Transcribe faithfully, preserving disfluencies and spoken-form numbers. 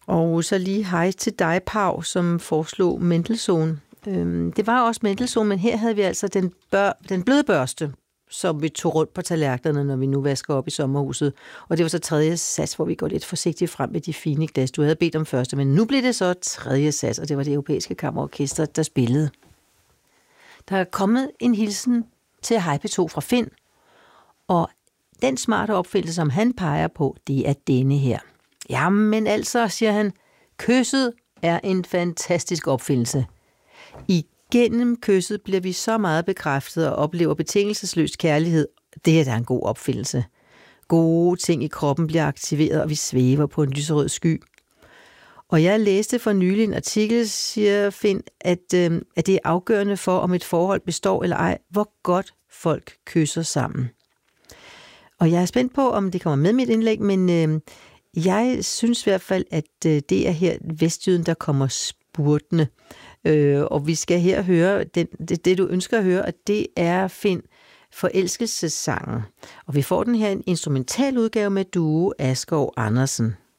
Og så lige hej til dig, Pau, som foreslog Mendelssohn. Øhm, det var også Mendelssohn, men her havde vi altså den, bør, den bløde børste, som vi tog rundt på tallerkenerne, når vi nu vasker op i sommerhuset. Og det var så tredje sats, hvor vi går lidt forsigtigt frem med de fine glas. Du havde bedt om første, men nu blev det så tredje sats, og det var det europæiske kammerorkester, der spillede. Der er kommet en hilsen til Hej P to fra Finn, og den smarte opfindelse, som han peger på, det er denne her. Jamen altså, siger han, kysset er en fantastisk opfindelse. Igennem kysset bliver vi så meget bekræftet og oplever betingelsesløs kærlighed. Det er da en god opfindelse. Gode ting i kroppen bliver aktiveret, og vi svæver på en lyserød sky. Og jeg læste for nylig en artikel, siger Finn, at, øh, at det er afgørende for, om et forhold består eller ej, hvor godt folk kysser sammen. Og jeg er spændt på, om det kommer med mit indlæg, men øh, jeg synes i hvert fald, at øh, det er her Vestjyden, der kommer spurtende. Øh, og vi skal her høre, den, det, det du ønsker at høre, og det er Finn forelskelsessangen. Og vi får den her en instrumental udgave med duo Asger Andersen.